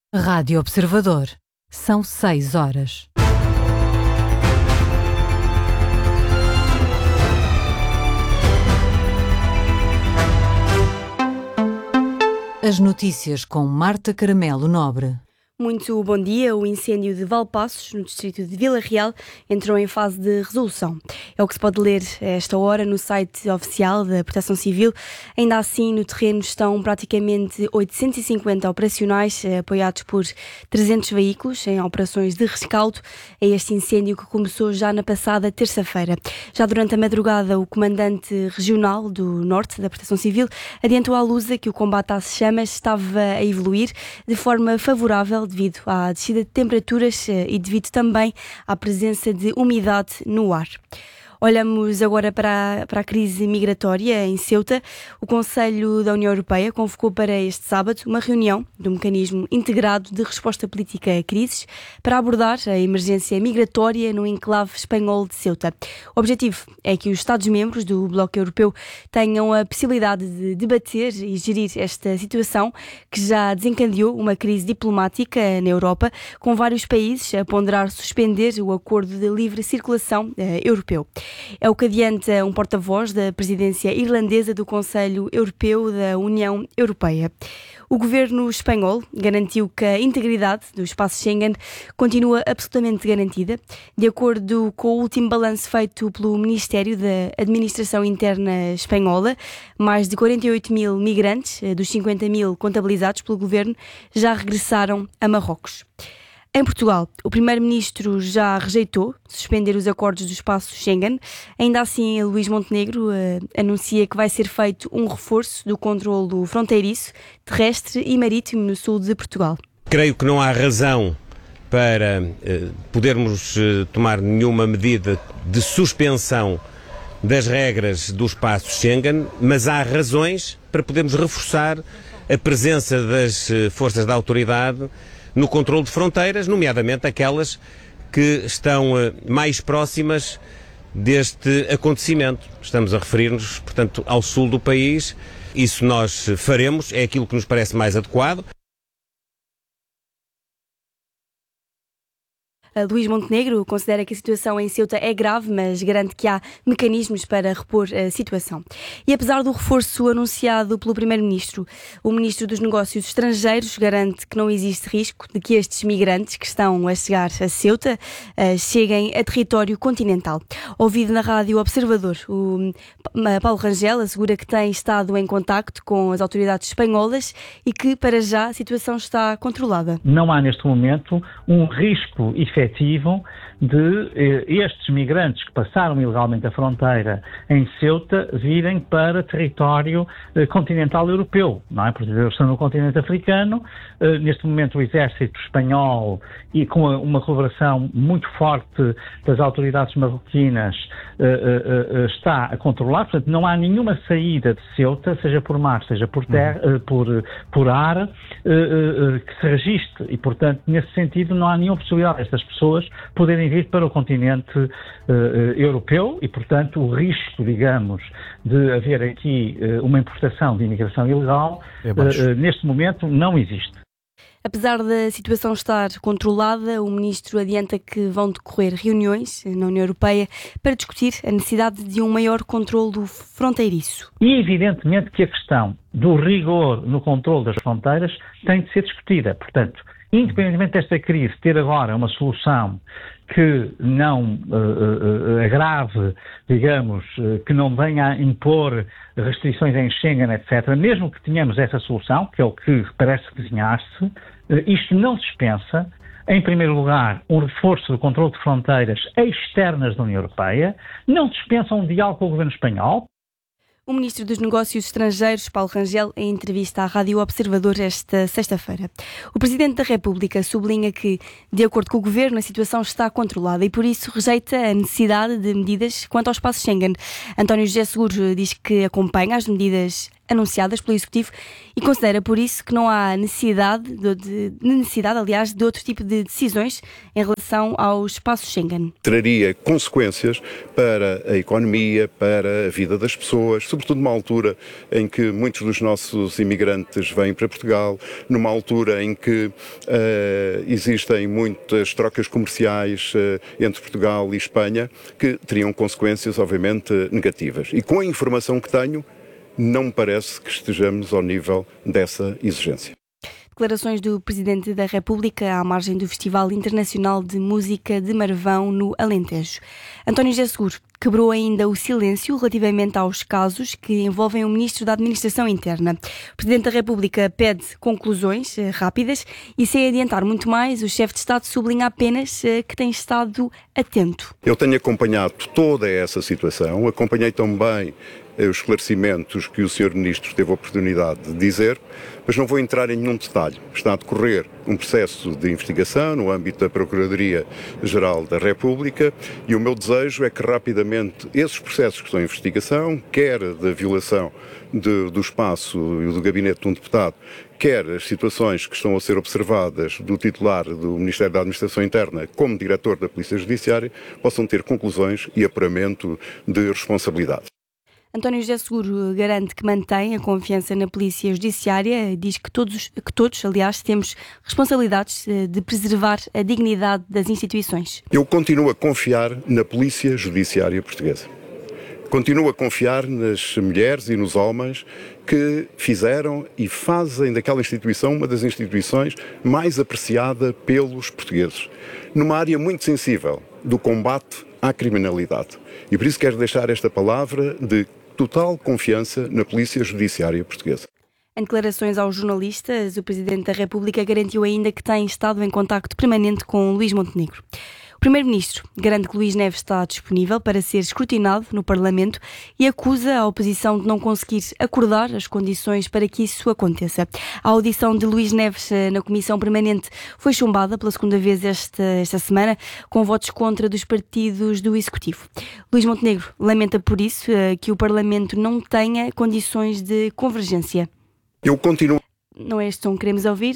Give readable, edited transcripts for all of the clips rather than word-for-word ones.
Rádio Observador. São 6 horas. As notícias com Marta Caramelo Nobre. Muito bom dia. O incêndio de Valpaços, no distrito de Vila Real, entrou em fase de resolução. É o que se pode ler a esta hora no site oficial da Proteção Civil. Ainda assim, no terreno estão praticamente 850 operacionais, apoiados por 300 veículos em operações de rescaldo a este incêndio que começou já na passada terça-feira. Já durante a madrugada, o comandante regional do Norte da Proteção Civil adiantou à Lusa que o combate às chamas estava a evoluir de forma favorável devido à descida de temperaturas e devido também à presença de umidade no ar. Olhamos agora para a crise migratória em Ceuta. O Conselho da União Europeia convocou para este sábado uma reunião do Mecanismo Integrado de Resposta Política a Crises para abordar a emergência migratória no enclave espanhol de Ceuta. O objetivo é que os Estados-membros do Bloco Europeu tenham a possibilidade de debater e gerir esta situação que já desencadeou uma crise diplomática na Europa, com vários países a ponderar suspender o Acordo de Livre Circulação europeu. É o que adianta um porta-voz da presidência irlandesa do Conselho Europeu da União Europeia. O governo espanhol garantiu que a integridade do espaço Schengen continua absolutamente garantida. De acordo com o último balanço feito pelo Ministério da Administração Interna espanhola, mais de 48 mil migrantes, dos 50 mil contabilizados pelo governo, já regressaram a Marrocos. Em Portugal, o primeiro-ministro já rejeitou suspender os acordos do espaço Schengen. Ainda assim, Luís Montenegro anuncia que vai ser feito um reforço do controlo fronteiriço, terrestre e marítimo no sul de Portugal. Creio que não há razão para podermos tomar nenhuma medida de suspensão das regras do espaço Schengen, mas há razões para podermos reforçar a presença das forças da autoridade no controle de fronteiras, nomeadamente aquelas que estão mais próximas deste acontecimento. Estamos a referir-nos, portanto, ao sul do país. Isso nós faremos, é aquilo que nos parece mais adequado. Luís Montenegro considera que a situação em Ceuta é grave, mas garante que há mecanismos para repor a situação. E apesar do reforço anunciado pelo Primeiro-Ministro, o Ministro dos Negócios Estrangeiros garante que não existe risco de que estes migrantes que estão a chegar a Ceuta cheguem a território continental. Ouvido na Rádio Observador, o Paulo Rangel assegura que tem estado em contacto com as autoridades espanholas e que, para já, a situação está controlada. Não há neste momento um risco efetivo de estes migrantes que passaram ilegalmente a fronteira em Ceuta virem para território continental europeu, não é? Porque eles estão no continente africano. Neste momento o exército espanhol, e com uma colaboração muito forte das autoridades marroquinas, está a controlar. Portanto, não há nenhuma saída de Ceuta, seja por mar, seja por terra, por ar, que se registre. E, portanto, nesse sentido, não há nenhuma possibilidade destas pessoas poderem vir para o continente europeu e, portanto, o risco, digamos, de haver aqui uma importação de imigração ilegal, neste momento não existe. Apesar da situação estar controlada, o Ministro adianta que vão decorrer reuniões na União Europeia para discutir a necessidade de um maior controlo fronteiriço. E evidentemente que a questão do rigor no controlo das fronteiras tem de ser discutida. Portanto, independentemente desta crise ter agora uma solução que não agrave, digamos, que não venha a impor restrições em Schengen, etc., mesmo que tenhamos essa solução, que é o que parece desenhar-se, isto não dispensa, em primeiro lugar, um reforço do controle de fronteiras externas da União Europeia, não dispensa um diálogo com o governo espanhol. O Ministro dos Negócios Estrangeiros, Paulo Rangel, em entrevista à Rádio Observador esta sexta-feira. O Presidente da República sublinha que, de acordo com o Governo, a situação está controlada e, por isso, rejeita a necessidade de medidas quanto ao espaço Schengen. António José Seguro diz que acompanha as medidas anunciadas pelo Executivo e considera por isso que não há necessidade, aliás, de outro tipo de decisões em relação ao espaço Schengen. Traria consequências para a economia, para a vida das pessoas, sobretudo numa altura em que muitos dos nossos imigrantes vêm para Portugal, numa altura em que existem muitas trocas comerciais entre Portugal e Espanha, que teriam consequências, obviamente, negativas. E com a informação que tenho, não me parece que estejamos ao nível dessa exigência. Declarações do Presidente da República à margem do Festival Internacional de Música de Marvão, no Alentejo. António José Seguro quebrou ainda o silêncio relativamente aos casos que envolvem o Ministro da Administração Interna. O Presidente da República pede conclusões rápidas e, sem adiantar muito mais, o chefe de Estado sublinha apenas que tem estado atento. Eu tenho acompanhado toda essa situação, acompanhei também os esclarecimentos que o Sr. Ministro teve a oportunidade de dizer, mas não vou entrar em nenhum detalhe. Está a decorrer um processo de investigação no âmbito da Procuradoria-Geral da República e o meu desejo é que rapidamente esses processos que estão em investigação, quer da violação do espaço e do gabinete de um deputado, quer as situações que estão a ser observadas do titular do Ministério da Administração Interna como diretor da Polícia Judiciária, possam ter conclusões e apuramento de responsabilidade. António José Seguro garante que mantém a confiança na Polícia Judiciária, diz que todos, aliás, temos responsabilidades de preservar a dignidade das instituições. Eu continuo a confiar na Polícia Judiciária portuguesa. Continuo a confiar nas mulheres e nos homens que fizeram e fazem daquela instituição uma das instituições mais apreciada pelos portugueses, numa área muito sensível do combate à criminalidade. E por isso quero deixar esta palavra de total confiança na Polícia Judiciária portuguesa. Em declarações aos jornalistas, o Presidente da República garantiu ainda que tem estado em contacto permanente com Luís Montenegro. O Primeiro-Ministro garante que Luís Neves está disponível para ser escrutinado no Parlamento e acusa a oposição de não conseguir acordar as condições para que isso aconteça. A audição de Luís Neves na Comissão Permanente foi chumbada pela segunda vez esta semana, com votos contra dos partidos do Executivo. Luís Montenegro lamenta por isso que o Parlamento não tenha condições de convergência. Eu continuo. Não é este som que queremos ouvir.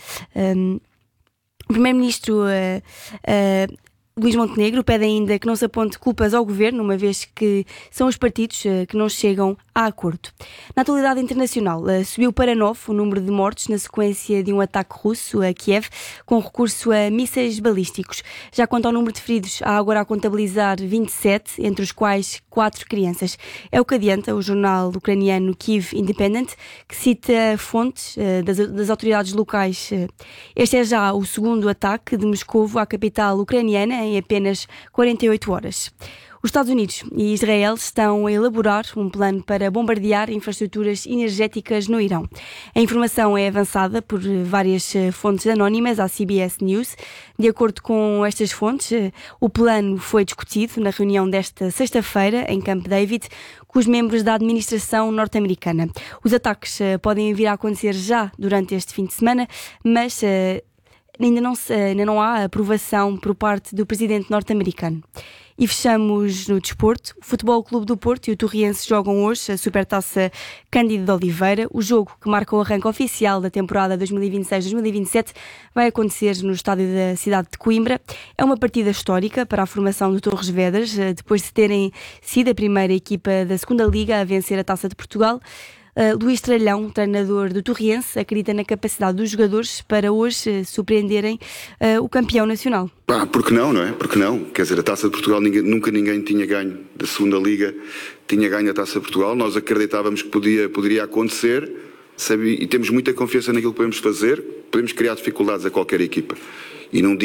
O Primeiro-Ministro Luís Montenegro pede ainda que não se aponte culpas ao Governo, uma vez que são os partidos que não chegam a acordo. Na atualidade internacional, subiu para 9 o número de mortos na sequência de um ataque russo a Kiev, com recurso a mísseis balísticos. Já quanto ao número de feridos, há agora a contabilizar 27, entre os quais 4 crianças. É o que adianta o jornal ucraniano Kyiv Independent, que cita fontes das autoridades locais. Este é já o segundo ataque de Moscovo à capital ucraniana em apenas 48 horas. Os Estados Unidos e Israel estão a elaborar um plano para bombardear infraestruturas energéticas no Irão. A informação é avançada por várias fontes anónimas à CBS News. De acordo com estas fontes, o plano foi discutido na reunião desta sexta-feira em Camp David com os membros da administração norte-americana. Os ataques podem vir a acontecer já durante este fim de semana, mas ainda não há aprovação por parte do presidente norte-americano. E fechamos no desporto. O Futebol Clube do Porto e o Torriense jogam hoje a Supertaça Cândido de Oliveira. O jogo que marca o arranque oficial da temporada 2026-2027 vai acontecer no estádio da cidade de Coimbra. É uma partida histórica para a formação do Torres Vedras, depois de terem sido a primeira equipa da segunda Liga a vencer a Taça de Portugal. Luís Tralhão, treinador do Torriense, acredita na capacidade dos jogadores para hoje surpreenderem o campeão nacional. Porque não, não é? Porque não? Quer dizer, a Taça de Portugal nunca ninguém tinha ganho da segunda Liga, tinha ganho a Taça de Portugal. Nós acreditávamos que poderia acontecer, e temos muita confiança naquilo que podemos fazer. Podemos criar dificuldades a qualquer equipa. E num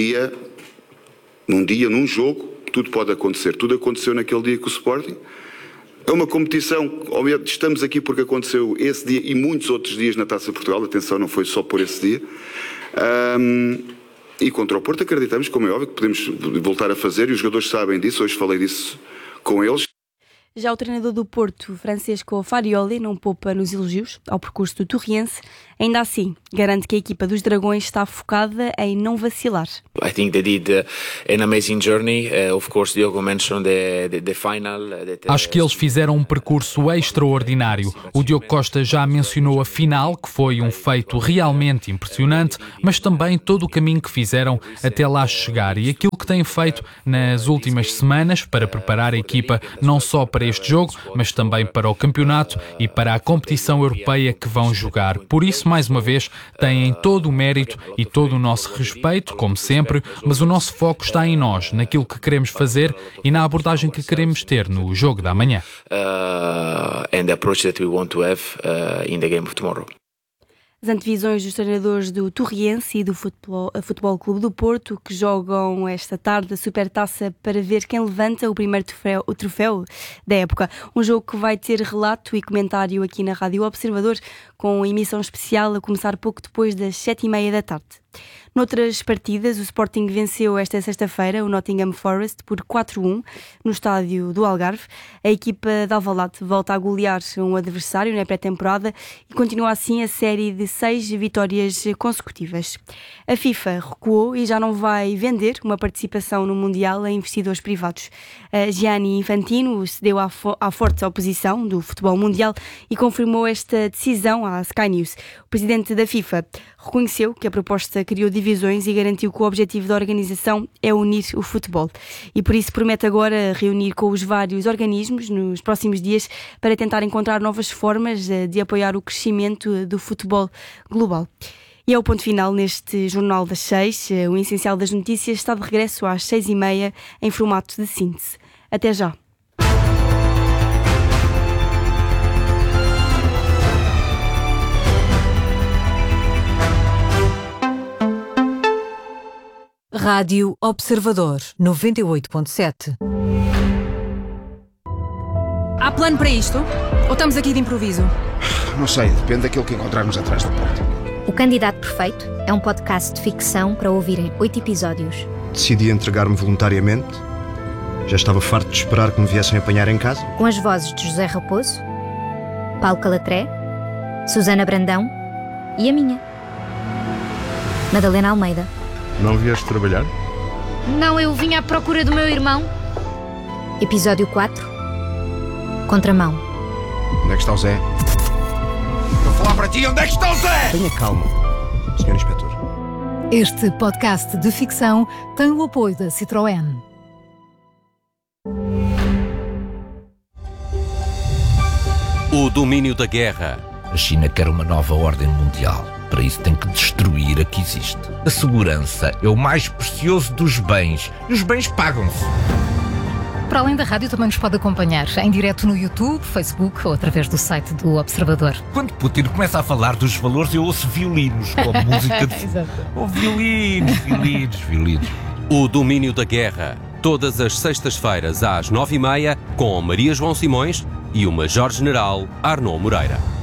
jogo, tudo pode acontecer. Tudo aconteceu naquele dia com o Sporting. É uma competição, estamos aqui porque aconteceu esse dia e muitos outros dias na Taça de Portugal, atenção, não foi só por esse dia. E contra o Porto acreditamos, como é óbvio, que podemos voltar a fazer, e os jogadores sabem disso, hoje falei disso com eles. Já o treinador do Porto, Francesco Farioli, não poupa nos elogios ao percurso do Torriense. Ainda assim, garante que a equipa dos Dragões está focada em não vacilar. I think they did an amazing journey. Of course, Diogo mentioned the final. Acho que eles fizeram um percurso extraordinário. O Diogo Costa já mencionou a final, que foi um feito realmente impressionante, mas também todo o caminho que fizeram até lá chegar e aquilo que têm feito nas últimas semanas para preparar a equipa não só para este jogo, mas também para o campeonato e para a competição europeia que vão jogar. Por isso, mais uma vez, têm todo o mérito e todo o nosso respeito, como sempre, mas o nosso foco está em nós, naquilo que queremos fazer e na abordagem que queremos ter no jogo da manhã. And the approach that we want to have in the game of tomorrow. As antevisões dos treinadores do Torriense e do Futebol Clube do Porto, que jogam esta tarde a Supertaça para ver quem levanta o primeiro troféu da época. Um jogo que vai ter relato e comentário aqui na Rádio Observador, com emissão especial a começar pouco depois das 7h30 da tarde. Noutras partidas, o Sporting venceu esta sexta-feira o Nottingham Forest por 4-1 no estádio do Algarve. A equipa de Alvalade volta a golear um adversário na pré-temporada e continua assim a série de 6 vitórias consecutivas. A FIFA recuou e já não vai vender uma participação no Mundial a investidores privados. Gianni Infantino cedeu à forte oposição do futebol mundial e confirmou esta decisão à Sky News. O presidente da FIFA reconheceu que a proposta criou divisões e garantiu que o objetivo da organização é unir o futebol. E por isso promete agora reunir com os vários organismos nos próximos dias para tentar encontrar novas formas de apoiar o crescimento do futebol global. E é o ponto final neste Jornal das 6. O essencial das notícias está de regresso às 6h30 em formato de síntese. Até já. Rádio Observador 98.7. Há plano para isto? Ou estamos aqui de improviso? Não sei, depende daquilo que encontrarmos atrás da porta. O Candidato Perfeito é um podcast de ficção para ouvir em 8 episódios. Decidi entregar-me voluntariamente. Já estava farto de esperar que me viessem apanhar em casa. Com as vozes de José Raposo, Paulo Calatré, Susana Brandão e a minha, Madalena Almeida. Não vieste trabalhar? Não, eu vim à procura do meu irmão. Episódio 4. Contramão. Onde é que está o Zé? Vou falar para ti, onde é que está o Zé? Tenha calma, Sr. Inspetor. Este podcast de ficção tem o apoio da Citroën. O domínio da guerra. A China quer uma nova ordem mundial. Para isso tem que destruir a que existe. A segurança é o mais precioso dos bens. E os bens pagam-se. Para além da rádio, também nos pode acompanhar em direto no YouTube, Facebook ou através do site do Observador. Quando Putin começa a falar dos valores, eu ouço violinos, como música de... Oh, violinos. O domínio da guerra. Todas as sextas-feiras às 9h30, com Maria João Simões e o Major-General Arnaud Moreira.